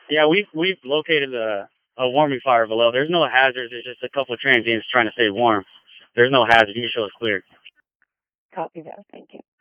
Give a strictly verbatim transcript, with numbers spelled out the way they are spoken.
Yeah, we've we've located a a warming fire below. There's no hazards. There's just a couple of transients trying to stay warm. There's no hazard. You can show us clear. Copy that. Thank you.